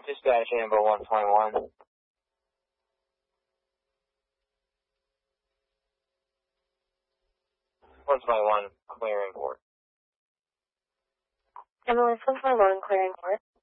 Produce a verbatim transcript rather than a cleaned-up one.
Dispatch Amber one twenty-one. one twenty-one, clearing port. Ambulance one twenty-one, clearing port.